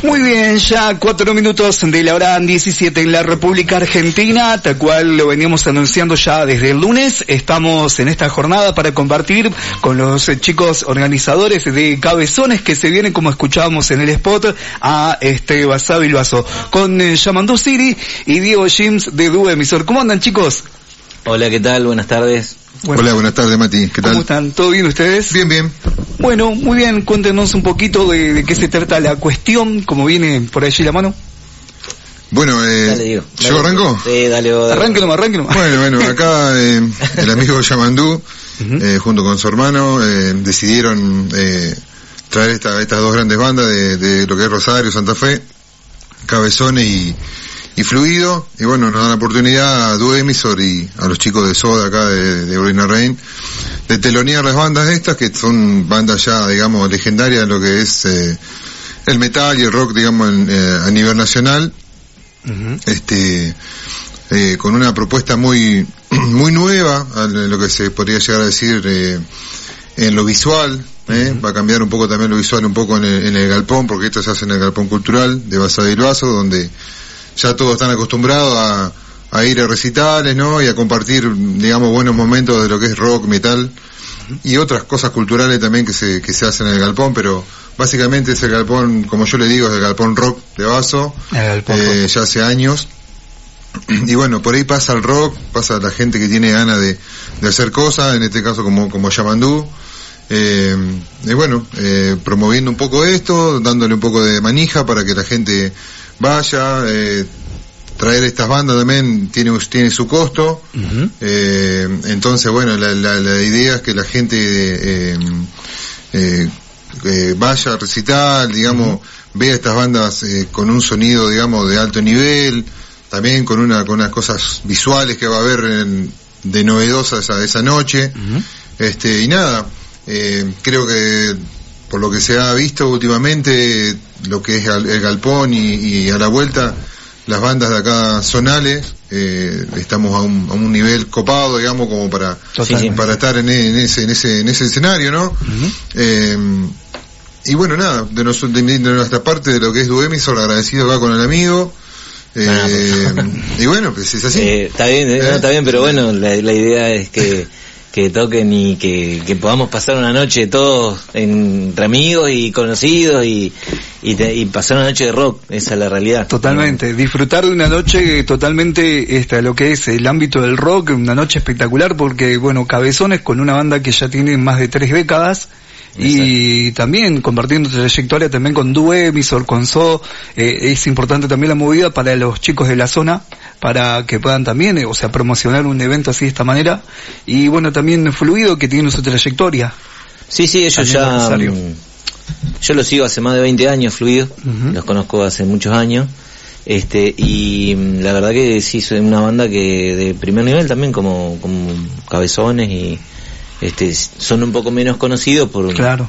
Muy bien, ya 4 minutos de la hora 17 en la República Argentina, tal cual lo veníamos anunciando ya desde el lunes. Estamos en esta jornada para compartir con los chicos organizadores de Cabezones que se vienen, como escuchábamos en el spot, a Basado y Baso, con Yamandú City y Diego James de Dúo Emisor. ¿Cómo andan, chicos? Hola, ¿qué tal? Buenas tardes. Bueno, hola, buenas tardes, Mati. ¿Qué tal? ¿Cómo están? ¿Todo bien ustedes? Bien, bien. Bueno, muy bien. Cuéntenos un poquito de qué se trata la cuestión, como viene por allí la mano. Bueno, dale, Diego. ¿yo arranco? Sí, dale. Arranque nomás. Bueno, acá el amigo Yamandú, junto con su hermano, decidieron traer estas dos grandes bandas de lo que es Rosario, Santa Fe, Cabezones y Fluido, y bueno, nos dan la oportunidad a Dúo Emisor y a los chicos de Soda acá de Urina Rain de telonear las bandas estas, que son bandas ya, digamos, legendarias en lo que es el metal y el rock, digamos, a nivel nacional, con una propuesta muy nueva, lo que se podría llegar a decir en lo visual. Va a cambiar un poco también lo visual, un poco en el galpón, porque esto se hace en el galpón cultural de Basado y Baso, donde ya todos están acostumbrados a ir a recitales, ¿no? Y a compartir, digamos, buenos momentos de lo que es rock, metal y otras cosas culturales también que se hacen en el galpón, pero básicamente es el galpón, como yo le digo, es el galpón rock de Baso, ya hace años. Y bueno, por ahí pasa el rock, pasa la gente que tiene ganas de hacer cosas, en este caso como Yamandú. Promoviendo un poco esto, dándole un poco de manija para que la gente vaya. Traer estas bandas también tiene su costo. Entonces, bueno, la idea es que la gente vaya a recitar, digamos, vea estas bandas con un sonido, digamos, de alto nivel, también con unas cosas visuales que va a haber de novedosas esa noche. Y nada, creo que por lo que se ha visto últimamente, lo que es el galpón y a la vuelta, las bandas de acá zonales, estamos a un nivel copado, digamos, como para estar en ese escenario, ¿no? Y bueno, nada, de nuestra parte, de lo que es Dúo Emisor, agradecido acá con el amigo. Y bueno, pues es así. Está bien, pero bueno, la idea es que toquen y que podamos pasar una noche todos entre amigos y conocidos y pasar una noche de rock. Esa es la realidad. Totalmente, disfrutar de una noche totalmente lo que es el ámbito del rock, una noche espectacular, porque bueno, Cabezones con una banda que ya tiene más de 3 décadas. Y también compartiendo trayectoria también con Dúo Emisor, con So, es importante también la movida para los chicos de la zona, para que puedan también, promocionar un evento así de esta manera. Y bueno, también Fluido, que tiene su trayectoria. Sí, ellos también ya, yo los sigo hace más de 20 años, Fluido, los conozco hace muchos años, y la verdad que sí, soy una banda que de primer nivel también, como Cabezones, y son un poco menos conocidos están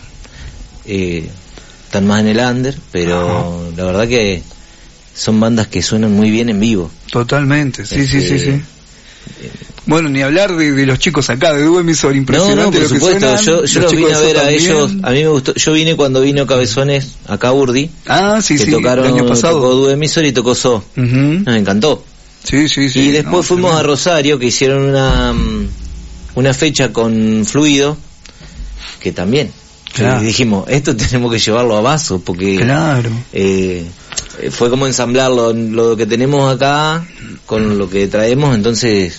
más en el under, pero la verdad que son bandas que suenan muy bien en vivo. Totalmente, sí. Bueno, ni hablar de los chicos acá de Dúo Emisor, impresionante. No, por supuesto, yo los vine a ver a ellos, a mí me gustó, yo vine cuando vino Cabezones acá a Urdi, que tocaron, el año pasado tocó Dúo Emisor y tocó So, me encantó. Sí. Y después fuimos a Rosario, que hicieron una fecha con Fluido, que también dijimos, esto tenemos que llevarlo a Baso, porque fue como ensamblar lo que tenemos acá con lo que traemos. Entonces,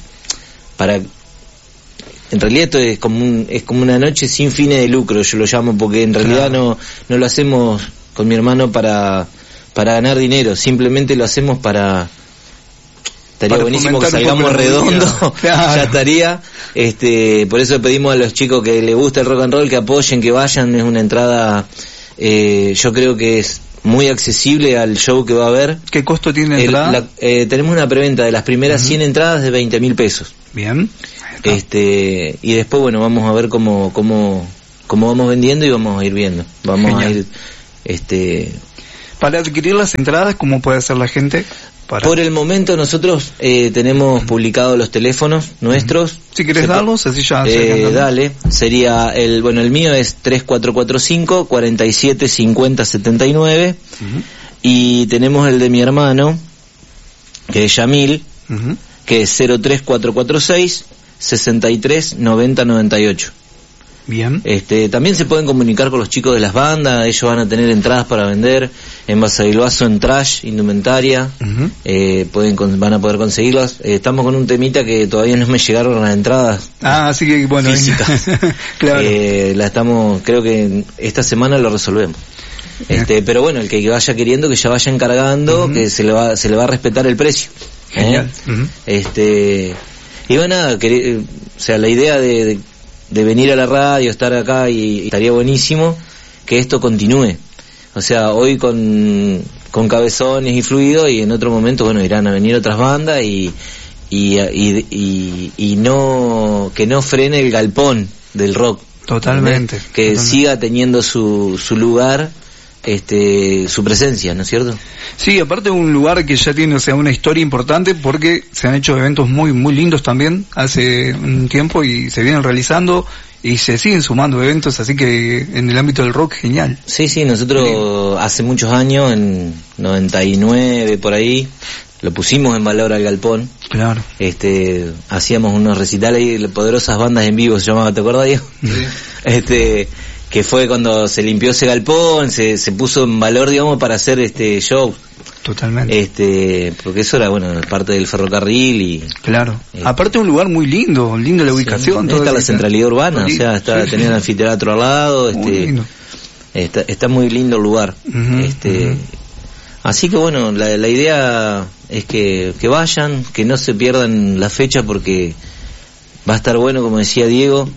en realidad esto es como una noche sin fines de lucro, yo lo llamo, porque en realidad no lo hacemos con mi hermano para ganar dinero, simplemente lo hacemos estaría buenísimo que salgamos redondo, ya estaría. Por eso pedimos a los chicos que les gusta el rock and roll que apoyen, que vayan. Es una entrada, yo creo que es muy accesible al show que va a haber. ¿Qué costo tiene la entrada? Tenemos una preventa de las primeras 100 entradas de 20.000 pesos. Bien. Y después, bueno, vamos a ver cómo vamos vendiendo y vamos a ir viendo. Vamos a ir, Para adquirir las entradas, ¿cómo puede hacer la gente? Por el momento nosotros tenemos publicados los teléfonos nuestros. Si querés darlos, así ya. Dale, sería el mío es 3445 47 50 79 Y tenemos el de mi hermano, que es Yamil, que es 03446 63 90 98. Bien. También se pueden comunicar con los chicos de las bandas, ellos van a tener entradas para vender en Basavilbaso, en Trash, indumentaria, van a poder conseguirlas. Estamos con un temita que todavía no me llegaron las entradas. Así que bueno, físicas. Claro. Creo que esta semana lo resolvemos. Pero bueno, el que vaya queriendo, que ya vaya encargando, que se le va a respetar el precio. Genial. Y bueno, nada, o sea, la idea de venir a la radio, estar acá, y estaría buenísimo que esto continúe. O sea, hoy con Cabezones y Fluido, y en otro momento, bueno, irán a venir otras bandas y no, que no frene el galpón del rock. Totalmente. Que siga teniendo su lugar, su presencia, ¿no es cierto? Sí, aparte un lugar que ya tiene, o sea, una historia importante, porque se han hecho eventos muy muy lindos también hace un tiempo y se vienen realizando y se siguen sumando eventos, así que en el ámbito del rock, genial. Sí, nosotros hace muchos años, en 99 por ahí, lo pusimos en valor al galpón. Claro. Hacíamos unos recitales y poderosas bandas en vivo se llamaba, ¿te acuerdas, Diego? Sí. Que fue cuando se limpió ese galpón, se puso en valor, digamos, para hacer show. Totalmente. Porque eso era, bueno, parte del ferrocarril y... Claro. Aparte un lugar muy lindo la ubicación. Está la centralidad urbana, o sea, tenía el anfiteatro al lado, está muy lindo el lugar. Así que bueno, la idea es que vayan, que no se pierdan la fecha, porque va a estar bueno, como decía Diego.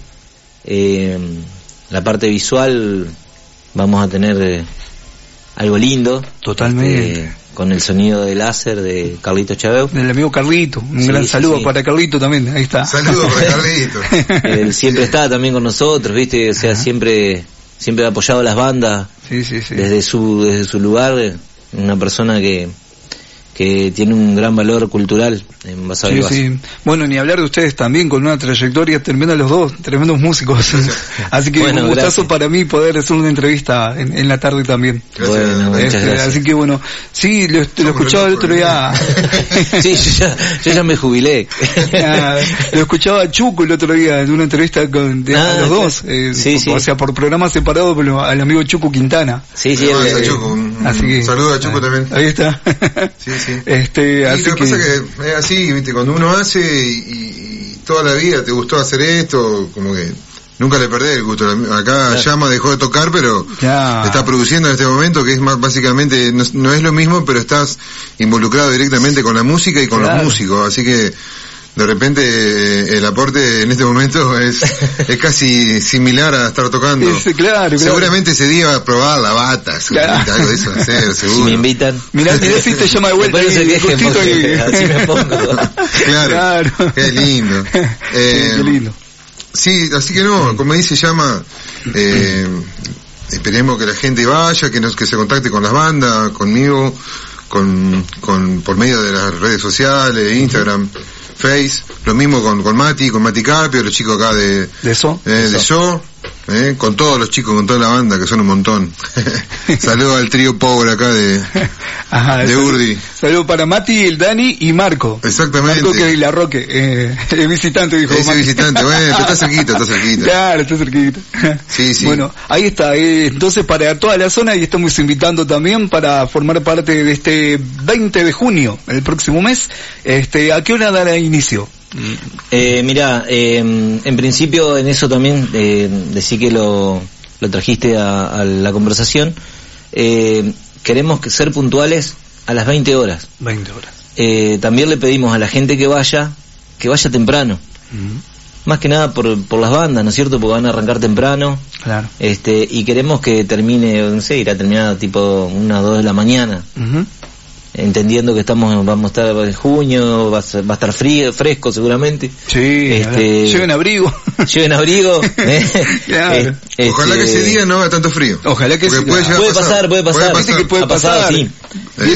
La parte visual, vamos a tener algo lindo. Totalmente. Con el sonido de láser de Carlito Chabeu. El amigo Carlito, un gran saludo para Carlito también, ahí está. Saludos para Carlito. Él siempre está también con nosotros, ¿viste? O sea, siempre ha apoyado a las bandas. Sí. Desde su lugar, una persona que tiene un gran valor cultural en Basavilbaso. Sí. Bueno, ni hablar de ustedes también, con una trayectoria tremenda los dos, tremendos músicos. Así que bueno, un gustazo para mí poder hacer una entrevista en la tarde también. Bueno, muchas gracias. Así que bueno, sí, lo escuchaba el otro día. Sí, yo ya me jubilé. Lo escuchaba a Chuco el otro día en una entrevista a los dos. O sea, por programa separado, pero al amigo Chuco Quintana. Sí. Así que saludo a Chuco también. Ahí está. Sí. Así lo que pasa que es así, ¿viste? Cuando uno hace y toda la vida te gustó hacer esto, como que nunca le perdés el gusto. Acá Llama dejó de tocar, pero está produciendo en este momento, que es más, básicamente, no es lo mismo, pero estás involucrado directamente con la música y con los músicos, así que de repente el aporte en este momento es casi similar a estar tocando. Claro. Seguramente ese día va a probar la bata, seguramente algo de eso va a hacer, seguro. Si me invitan. Mirá si te llama de vuelta. Así me pongo. Claro. Qué lindo. Qué lindo. Sí, así que no, como dice Llama, esperemos que la gente vaya, que se contacte con las bandas, conmigo, por medio de las redes sociales, Instagram, Face, lo mismo con Mati Carpio, los chicos acá de So, con todos los chicos, con toda la banda, que son un montón. Saludos al trío Power acá de Urdi. Saludos para Mati, el Dani y Marco. Exactamente. Marco que la Roque, el visitante, dijo. Ese visitante, bueno, está cerquita. Claro, está cerquita. Sí. Bueno, ahí está, entonces para toda la zona, y estamos invitando también para formar parte de este 20 de junio, el próximo mes. ¿A qué hora dará inicio? Mirá, en principio en eso también decí que lo trajiste a la conversación. Queremos ser puntuales a las 20 horas. 20 horas. También le pedimos a la gente que vaya temprano. Más que nada por las bandas, ¿no es cierto? Porque van a arrancar temprano. Claro. Y queremos que termine, no sé, irá a terminar tipo 1 o 2 de la mañana. Entendiendo que vamos a estar en junio, va a estar fresco seguramente. Sí, lleven abrigo. Claro. Ojalá que ese día no haga tanto frío. Ojalá que puede pasar. Dice que puede pasar. Sí.